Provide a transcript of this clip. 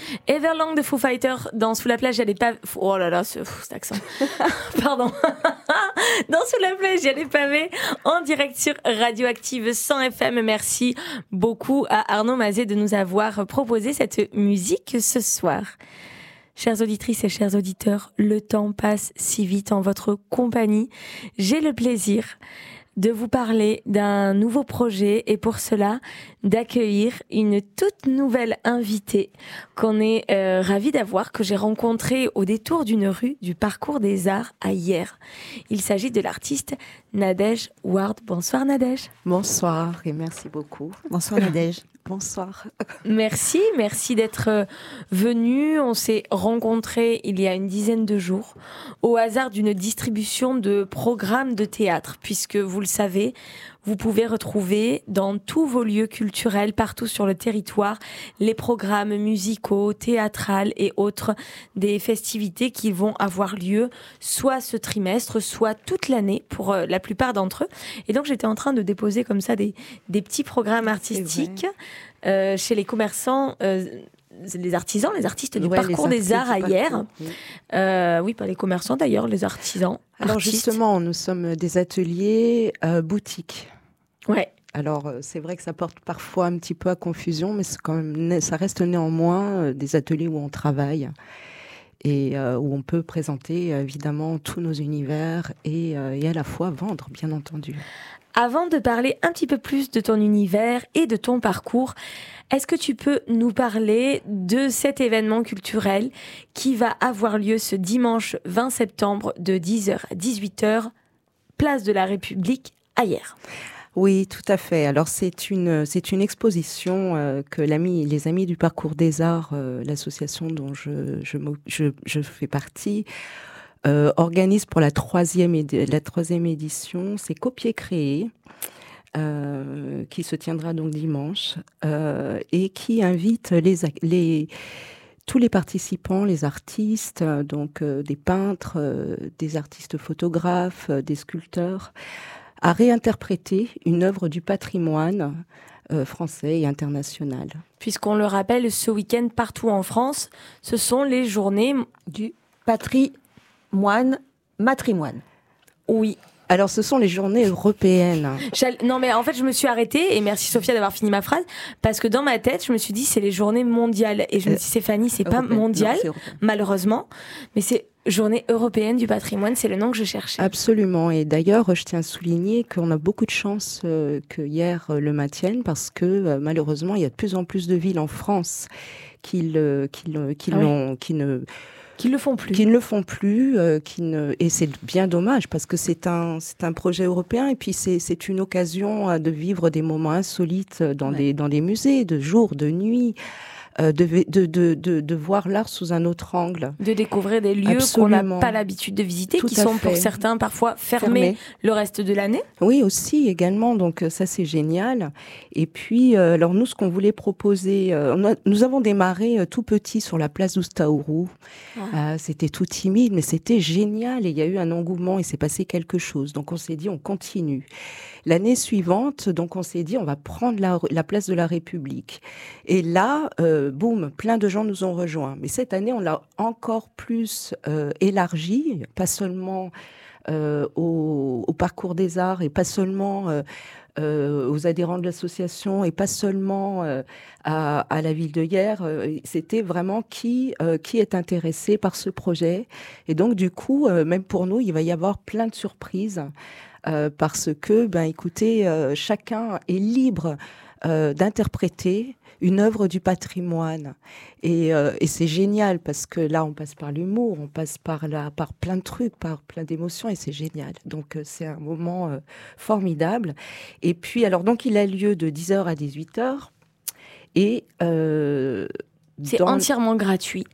Everlong de Foo Fighters dans Sous la plage, j'allais pas... Oh là là, cet accent. Pardon. Dans Sous la plage, j'allais pavé en direct sur Radioactive 100 FM. Merci beaucoup à Arnaud Mazet de nous avoir proposé cette musique ce soir. Chères auditrices et chers auditeurs, le temps passe si vite en votre compagnie. J'ai le plaisir de vous parler d'un nouveau projet et pour cela d'accueillir une toute nouvelle invitée qu'on est ravis d'avoir, que j'ai rencontrée au détour d'une rue du Parcours des Arts à Hyères. Il s'agit de l'artiste Nadège Ward. Bonsoir Nadège. Bonsoir et merci beaucoup. Bonsoir Nadège. Bonsoir. Merci d'être venue. On s'est rencontrés il y a une dizaine de jours au hasard d'une distribution de programmes de théâtre, puisque vous le savez, vous pouvez retrouver dans tous vos lieux culturels, partout sur le territoire, les programmes musicaux, théâtrales et autres, des festivités qui vont avoir lieu soit ce trimestre, soit toute l'année pour la plupart d'entre eux. Et donc j'étais en train de déposer comme ça des petits programmes artistiques chez les commerçants, les artisans, les artistes du Parcours des Arts à Hyères. Oui, pas les commerçants d'ailleurs, les artisans. Alors artistes. justement, nous sommes des ateliers boutiques. Ouais. Alors c'est vrai que ça porte parfois un petit peu à confusion, mais c'est quand même, ça reste néanmoins des ateliers où on travaille et où on peut présenter évidemment tous nos univers et à la fois vendre, bien entendu. Avant de parler un petit peu plus de ton univers et de ton parcours, est-ce que tu peux nous parler de cet événement culturel qui va avoir lieu ce dimanche 20 septembre de 10h à 18h, place de la République à Hyères? Oui, tout à fait. Alors c'est une exposition que les Amis du Parcours des Arts, l'association dont je fais partie, organise pour la troisième édition. C'est Copier-Créer, qui se tiendra donc dimanche et qui invite tous les participants, les artistes, donc des peintres, des artistes photographes, des sculpteurs, à réinterpréter une œuvre du patrimoine français et international. Puisqu'on le rappelle, ce week-end, partout en France, ce sont les journées du matrimoine. Oui. Alors, ce sont les journées européennes. Non, mais en fait, je me suis arrêtée, et merci Sophia d'avoir fini ma phrase, parce que dans ma tête, je me suis dit, c'est les journées mondiales. Et je me suis dit, Stéphanie, c'est pas mondial, malheureusement, mais c'est Journée européenne du patrimoine, c'est le nom que je cherchais. Absolument. Et d'ailleurs, je tiens à souligner qu'on a beaucoup de chance que Hyères le maintienne, parce que malheureusement, il y a de plus en plus de villes en France qui ne le font plus, et c'est bien dommage parce que c'est un projet européen et puis c'est une occasion de vivre des moments insolites dans des musées, de jour, de nuit, de voir l'art sous un autre angle. De découvrir des lieux qu'on n'a pas l'habitude de visiter, qui sont pour certains parfois fermés le reste de l'année. Oui, aussi, également. Donc ça, c'est génial. Et puis, alors nous, ce qu'on voulait proposer, nous avons démarré tout petit sur la place d'Oustaourou. C'était tout timide, mais c'était génial. Et il y a eu un engouement, il s'est passé quelque chose. Donc on s'est dit, on continue. L'année suivante, donc on s'est dit, on va prendre la place de la République. Et là, boum, plein de gens nous ont rejoints. Mais cette année, on l'a encore plus élargi, pas seulement au Parcours des Arts et pas seulement aux adhérents de l'association et pas seulement à la ville de Hyères. C'était vraiment qui est intéressé par ce projet. Et donc, du coup, même pour nous, il va y avoir plein de surprises. Parce que, écoutez, chacun est libre d'interpréter une œuvre du patrimoine. Et c'est génial parce que là, on passe par l'humour, on passe par plein de trucs, par plein d'émotions et c'est génial. Donc, c'est un moment formidable. Et puis, alors, donc, il a lieu de 10h à 18h. Et c'est entièrement gratuit.